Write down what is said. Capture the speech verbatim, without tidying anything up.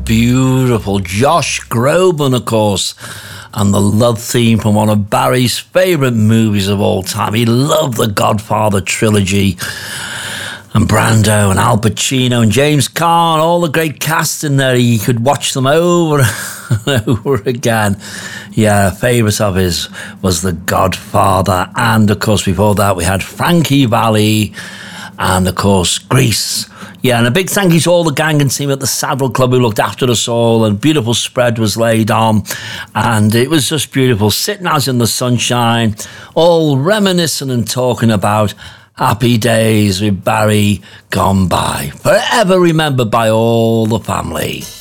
beautiful. Josh Groban, of course, and the love theme from one of Barry's favourite movies of all time. He loved the Godfather trilogy. And Brando and Al Pacino and James Caan, all the great cast in there. He could watch them over and over again. Yeah, a favourite of his was The Godfather. And, of course, before that we had Frankie Valli and, of course, Grease. Yeah, and a big thank you to all the gang and team at the Saddle Club who looked after us all, and a beautiful spread was laid on, and it was just beautiful, sitting out in the sunshine, all reminiscing and talking about happy days with Barry gone by, forever remembered by all the family.